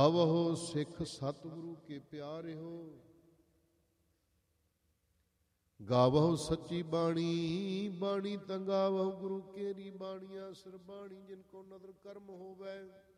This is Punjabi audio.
ਗਾਵਹੁ ਸਿੱਖ ਸਤਿਗੁਰੂ ਕੇ ਪਿਆਰਿਓ। ਗਾਵਹੁ ਸੱਚੀ ਬਾਣੀ, ਬਾਣੀ ਤਾਂ ਗਾਵਹੁ ਗੁਰੂ ਕੇਰੀ ਬਾਣੀਆਂ। ਸਰਬਾਣੀ ਜਿਨ ਕੋ ਨਦਰ ਕਰਮ ਹੋਵੈ,